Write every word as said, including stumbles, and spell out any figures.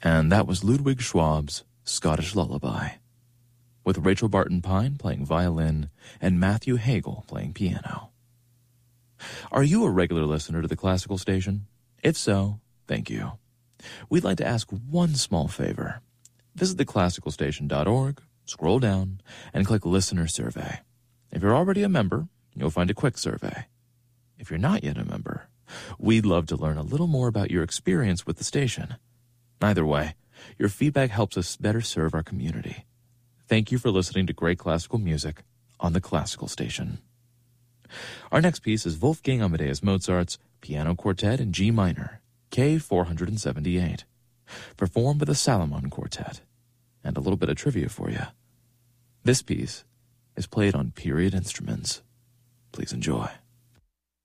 And that was Ludwig Schwab's Scottish Lullaby, with Rachel Barton Pine playing violin and Matthew Hagel playing piano. Are you a regular listener to the Classical Station? If so, thank you. We'd like to ask one small favor. Visit the classical station dot org, scroll down, and click Listener Survey. If you're already a member, you'll find a quick survey. If you're not yet a member, we'd love to learn a little more about your experience with the station. Either way, your feedback helps us better serve our community. Thank you for listening to great classical music on the Classical Station. Our next piece is Wolfgang Amadeus Mozart's Piano Quartet in G minor, K four seventy-eight, performed with the Salomon Quartet. And a little bit of trivia for you. This piece is played on period instruments. Please enjoy.